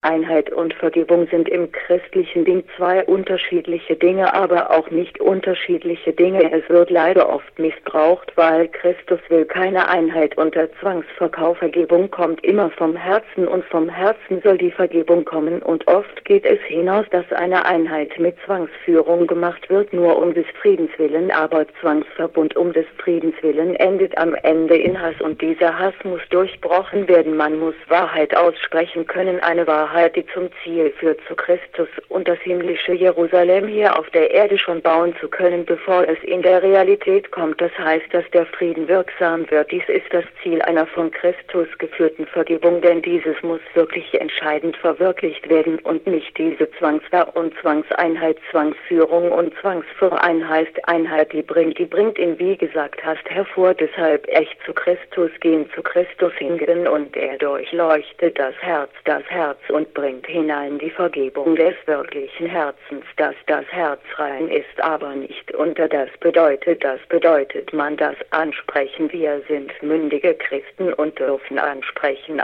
Einheit und Vergebung sind im christlichen Ding zwei unterschiedliche Dinge, aber auch nicht unterschiedliche Dinge. Es wird leider oft missbraucht, weil Christus will keine Einheit unter Zwangsverkauf. Vergebung kommt immer vom Herzen und vom Herzen soll die Vergebung kommen und oft geht es hinaus, dass eine Einheit mit Zwangsführung gemacht wird, nur um des Friedens willen, aber Zwangsverbund um des Friedens willen endet am Ende in Hass und dieser Hass muss durchbrochen werden. Man muss Wahrheit aussprechen können, eine Wahrheit, die zum Ziel führt zu Christus und das himmlische Jerusalem hier auf der Erde schon bauen zu können, bevor es in der Realität kommt. Das heißt, dass der Frieden wirksam wird. Dies ist das Ziel einer von Christus geführten Vergebung, denn dieses muss wirklich entscheidend verwirklicht werden und nicht diese Zwangswehr und Zwangseinheit, Zwangsführung und Zwangsverein heißt Einheit, die bringt ihn, wie gesagt hast, hervor. Deshalb echt zu Christus gehen, zu Christus hingehen und er durchleuchtet das Herz und bringt hinein die Vergebung des wirklichen Herzens, dass das Herz rein ist, aber nicht unter. Das bedeutet man das ansprechen. Wir sind mündige Christen und dürfen ansprechen,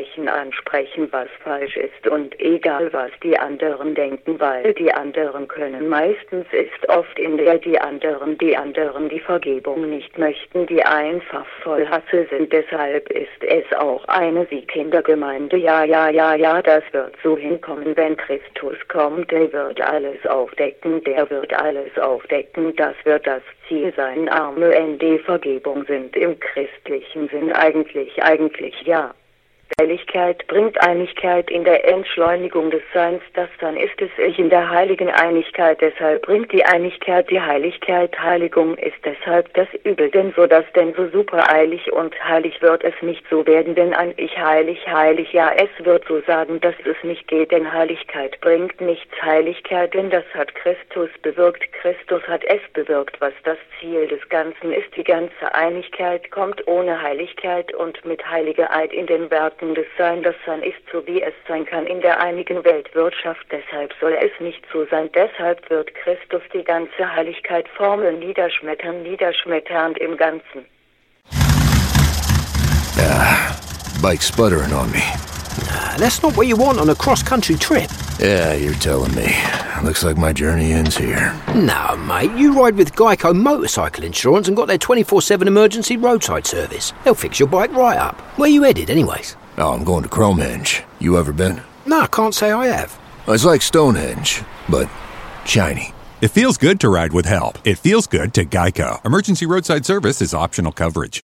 was falsch ist und egal was die anderen denken, weil die anderen können. Meistens ist oft in der die anderen die Vergebung nicht möchten, die einfach voll Hasse sind. Deshalb ist es auch eine Kindergemeinde. Ja, das wird so hinkommen, wenn Christus kommt. Der wird alles aufdecken, das wird das Ziel sein. Arme ND Vergebung sind im christlichen Sinn eigentlich ja. Heiligkeit bringt Einigkeit in der Entschleunigung des Seins, das dann ist es ich in der heiligen Einigkeit, deshalb bringt die Einigkeit die Heiligkeit, Heiligung ist deshalb das Übel, denn so super eilig und heilig wird es nicht so werden, denn ein Ich heilig, ja es wird so sagen, dass es nicht geht, denn Heiligkeit bringt nichts Heiligkeit, denn das hat Christus bewirkt, Christus hat es bewirkt, was das Ziel des Ganzen ist, die ganze Einigkeit kommt ohne Heiligkeit und mit heiliger Eid in den Werken des Sein, das Sein ist so wie es sein kann in der einigen Weltwirtschaft, deshalb soll es nicht so sein, deshalb wird Christus die ganze Heiligkeit formeln, niederschmetternd im Ganzen. Bike's sputtering on me. That's not what you want on a cross-country trip. Yeah, you're telling me. Looks like my journey ends here. No, mate, you ride with Geico Motorcycle Insurance and got their 24/7 emergency roadside service. They'll fix your bike right up. Where you headed, anyways? Oh, I'm going to Cromhenge. You ever been? No, I can't say I have. It's like Stonehenge, but shiny. It feels good to ride with help. It feels good to Geico. Emergency roadside service is optional coverage.